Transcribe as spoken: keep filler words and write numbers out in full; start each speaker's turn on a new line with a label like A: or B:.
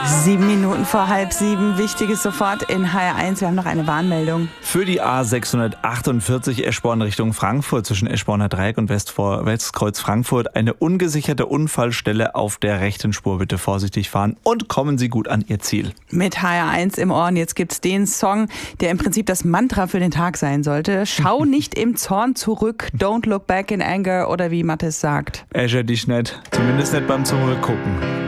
A: Sieben Minuten vor halb sieben. Wichtiges sofort in H R eins. Wir haben noch eine Warnmeldung.
B: Für die A sechshundertachtundvierzig Eschborn Richtung Frankfurt zwischen Eschborner Dreieck und Westvor- Westkreuz Frankfurt eine ungesicherte Unfallstelle auf der rechten Spur. Bitte vorsichtig fahren und kommen Sie gut an Ihr Ziel.
A: Mit H R eins im Ohr. Und jetzt gibt's den Song, der im Prinzip das Mantra für den Tag sein sollte. Schau nicht im Zorn zurück. Don't look back in anger. Oder wie Mathis sagt.
B: Äscher dich nicht. Zumindest nicht beim Zurückgucken.